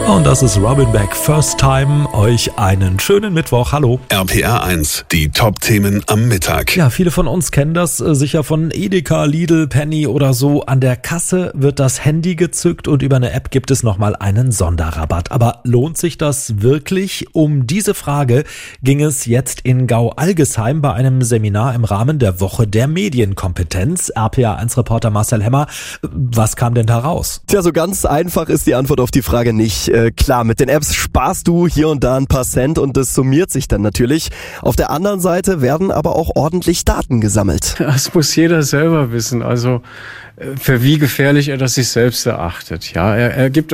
Und das ist Robin Beck, First Time. Euch einen schönen Mittwoch. Hallo. RPR 1, die Top-Themen am Mittag. Ja, viele von uns kennen das sicher von Edeka, Lidl, Penny oder so. An der Kasse wird das Handy gezückt und über eine App gibt es nochmal einen Sonderrabatt. Aber lohnt sich das wirklich? Um diese Frage ging es jetzt in Gau-Algesheim bei einem Seminar im Rahmen der Woche der Medienkompetenz. RPR 1-Reporter Marcel Hemmer, was kam denn da raus? Tja, so ganz einfach ist die Antwort auf die Frage nicht. Klar, mit den Apps sparst du hier und da ein paar Cent und das summiert sich dann natürlich. Auf der anderen Seite werden aber auch ordentlich Daten gesammelt. Das muss jeder selber wissen, also für wie gefährlich er das sich selbst erachtet. Ja, er gibt